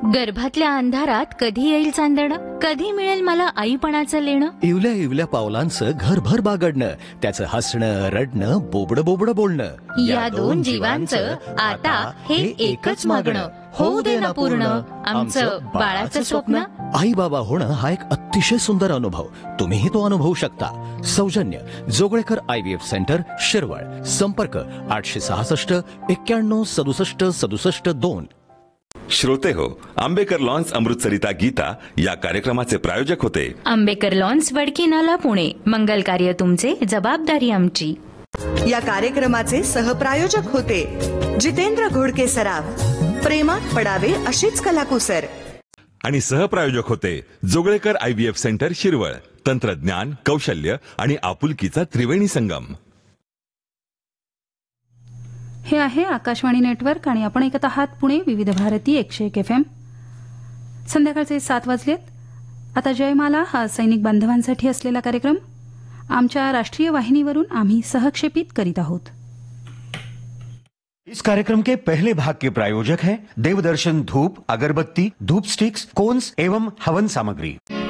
गर्भातल्या अंधारात कधी येईल चांदणं, कधी मिळेल मला आईपणाचं लेणं. इवल्या इवल्या पावलांचं घरभर बागडणं, त्याचं हसणं रडणं बोबडं बोबडं बोलणं, या दोन जीवांचं आता हे एकच मागणं. होऊ दे ना पूर्ण आमचं बाळाचं स्वप्न. आई बाबा होणं हा एक अतिशय सुंदर अनुभव. तुम्हीही तो अनुभवू शकता. सौजन्य जोगळेकर IVF सेंटर शिरवळ. संपर्क 866 91 67 67 2. श्रोते हो, आंबेकर लॉन्स अमृतसरिता गीता या कार्यक्रमाचे प्रायोजक होते आंबेकर लॉन्स वडकी नाला पुणे. मंगल कार्य तुमचे, जबाबदारी आमची. या कार्यक्रमाचे सहप्रायोजक होते जितेंद्र घोडके सराफ. प्रेमात पडावे अशीच कलाकुसर. आणि सहप्रायोजक होते जोगळेकर IVF सेंटर शिरवळ. तंत्रज्ञान, कौशल्य आणि आपुलकीचा त्रिवेणी संगम. हे आहे आकाशवाणी नेटवर्क आणि आपण ऐकत आहात पुणे विविध भारती 101 FM. संध्याकाळचे 7 वाजलेत. आता जयमाला हा सैनिक बांधवांसाठी असलेला कार्यक्रम आमच्या राष्ट्रीय वाहिनीवरून आम्ही सहक्षेपित करीत आहोत. इस कार्यक्रम के पहले भाग के प्रायोजक हैं देवदर्शन धूप, अगरबत्ती, धूप स्टिक्स, कोन्स एवं हवन सामग्री.